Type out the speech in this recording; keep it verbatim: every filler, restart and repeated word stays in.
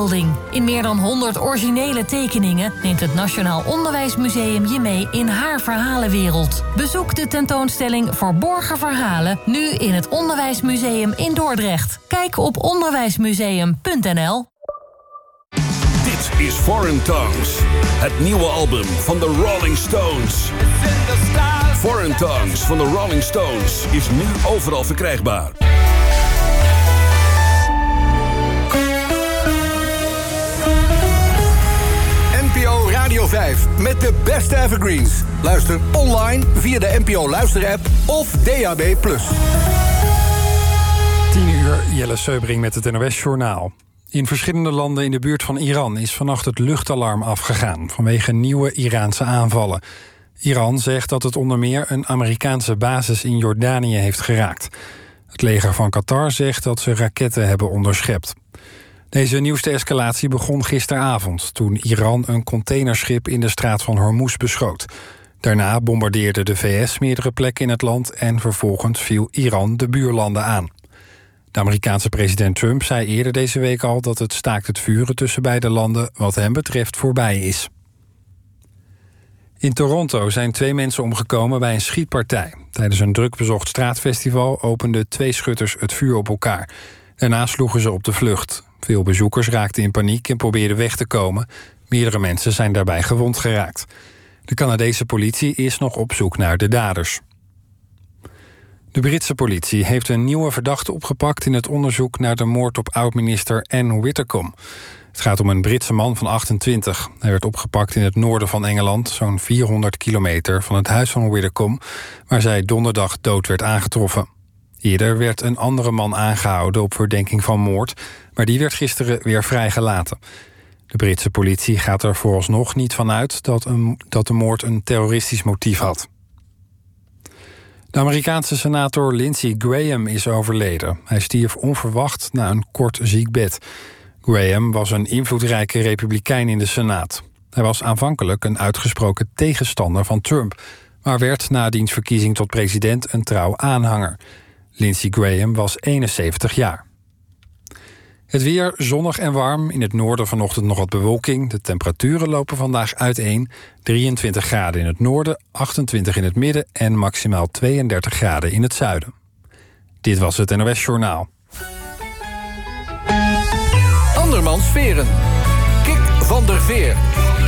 Building. In meer dan honderd originele tekeningen neemt het Nationaal Onderwijsmuseum je mee in haar verhalenwereld. Bezoek de tentoonstelling Verborgen Verhalen nu in het Onderwijsmuseum in Dordrecht. Kijk op onderwijsmuseum punt n l. Dit is Foreign Tongues, het nieuwe album van de Rolling Stones. Foreign Tongues van de Rolling Stones is nu overal verkrijgbaar. N P O Radio vijf met de beste evergreens. Luister online via de N P O Luister-app of D A B plus. tien uur, Jelle Seubring met het N O S-journaal. In verschillende landen in de buurt van Iran is vannacht het luchtalarm afgegaan vanwege nieuwe Iraanse aanvallen. Iran zegt dat het onder meer een Amerikaanse basis in Jordanië heeft geraakt. Het leger van Qatar zegt dat ze raketten hebben onderschept. Deze nieuwste escalatie begon gisteravond toen Iran een containerschip in de straat van Hormuz beschoot. Daarna bombardeerde de V S meerdere plekken in het land en vervolgens viel Iran de buurlanden aan. De Amerikaanse president Trump zei eerder deze week al dat het staakt het vuren tussen beide landen wat hem betreft voorbij is. In Toronto zijn twee mensen omgekomen bij een schietpartij. Tijdens een drukbezocht straatfestival openden twee schutters het vuur op elkaar. Daarna sloegen ze op de vlucht. Veel bezoekers raakten in paniek en probeerden weg te komen. Meerdere mensen zijn daarbij gewond geraakt. De Canadese politie is nog op zoek naar de daders. De Britse politie heeft een nieuwe verdachte opgepakt in het onderzoek naar de moord op oud-minister Anne Widdecombe. Het gaat om een Britse man van achtentwintig. Hij werd opgepakt in het noorden van Engeland, zo'n vierhonderd kilometer van het huis van Widdecombe, waar zij donderdag dood werd aangetroffen. Eerder werd een andere man aangehouden op verdenking van moord, maar die werd gisteren weer vrijgelaten. De Britse politie gaat er vooralsnog niet van uit dat, een, dat de moord een terroristisch motief had. De Amerikaanse senator Lindsey Graham is overleden. Hij stierf onverwacht na een kort ziek bed. Graham was een invloedrijke republikein in de Senaat. Hij was aanvankelijk een uitgesproken tegenstander van Trump, maar werd na diens verkiezing tot president een trouw aanhanger. Lindsey Graham was eenenzeventig jaar. Het weer zonnig en warm. In het noorden vanochtend nog wat bewolking. De temperaturen lopen vandaag uiteen. drieëntwintig graden in het noorden, achtentwintig in het midden en maximaal tweeëndertig graden in het zuiden. Dit was het N O S-journaal. Andermans Veren. Kik van der Veer.